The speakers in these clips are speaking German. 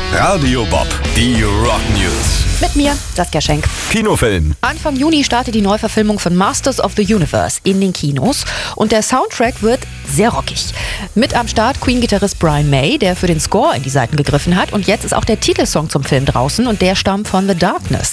Radio Bob, die Rock News. Mit mir, Saskia Schenk. Kinofilm. Anfang Juni startet die Neuverfilmung von Masters of the Universe in den Kinos und der Soundtrack wird sehr rockig. Mit am Start Queen-Gitarrist Brian May, der für den Score in die Saiten gegriffen hat, und jetzt ist auch der Titelsong zum Film draußen und der stammt von The Darkness.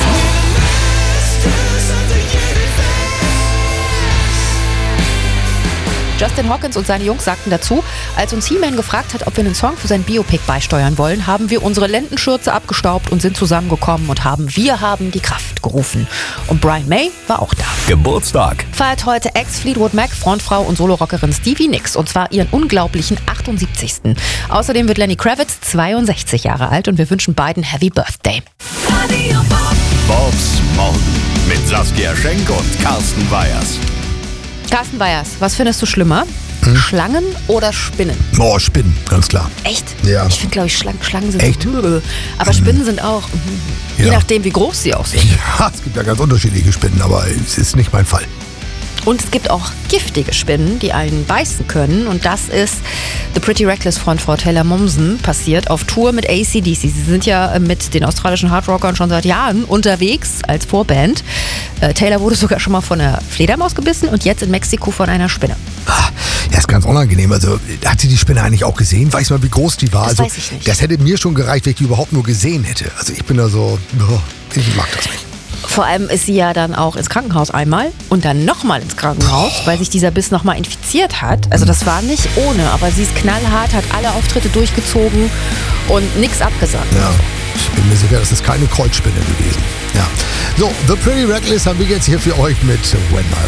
Justin Hawkins und seine Jungs sagten dazu, als uns He-Man gefragt hat, ob wir einen Song für sein Biopic beisteuern wollen, haben wir unsere Lendenschürze abgestaubt und sind zusammengekommen und Wir haben die Kraft gerufen. Und Brian May war auch da. Geburtstag. Feiert heute Ex-Fleetwood Mac, Frontfrau und Solorockerin Stevie Nicks, und zwar ihren unglaublichen 78. Außerdem wird Lenny Kravitz 62 Jahre alt und wir wünschen beiden Happy Birthday. Bobs Morgen mit Saskia Schenk und Carsten Weihers. Carsten Weihers, was findest du schlimmer? Schlangen oder Spinnen? Oh, Spinnen, ganz klar. Echt? Ja. Ich finde, glaube ich, Schlangen sind Echt? Aber Spinnen sind auch, je Ja. nachdem, wie groß sie auch sind. Ja, es gibt ja ganz unterschiedliche Spinnen, aber es ist nicht mein Fall. Und es gibt auch giftige Spinnen, die einen beißen können. Und das ist The Pretty Reckless Frontfrau Taylor Momsen passiert auf Tour mit AC/DC. Sie sind ja mit den australischen Hardrockern schon seit Jahren unterwegs als Vorband. Taylor wurde sogar schon mal von einer Fledermaus gebissen und jetzt in Mexiko von einer Spinne. Ja, ist ganz unangenehm. Also, hat sie die Spinne eigentlich auch gesehen? Weiß man, wie groß die war? Das Also, weiß ich nicht. Das hätte mir schon gereicht, wenn ich die überhaupt nur gesehen hätte. Also, ich bin da so, ich mag das nicht. Vor allem ist sie ja dann auch ins Krankenhaus einmal und dann nochmal ins Krankenhaus, weil sich dieser Biss nochmal infiziert hat. Also das war nicht ohne, aber sie ist knallhart, hat alle Auftritte durchgezogen und nichts abgesagt. Ja, ich bin mir sicher, das ist keine Kreuzspinne gewesen. Ja. So, The Pretty Reckless haben wir jetzt hier für euch mit When My